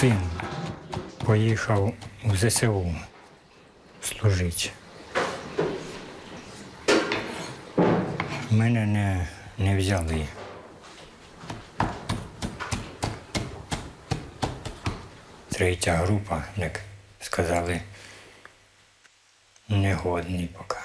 син поїхав у ЗСУ служити. Мене не взяли. Третя група, як сказали, негодний поки.